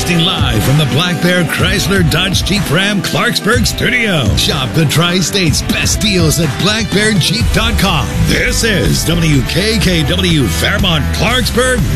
Broadcasting live from the Black Bear Chrysler Dodge Jeep Ram Clarksburg studio. Shop the Tri-State's best deals at blackbearjeep.com. This is WKKW Fairmont Clarksburg,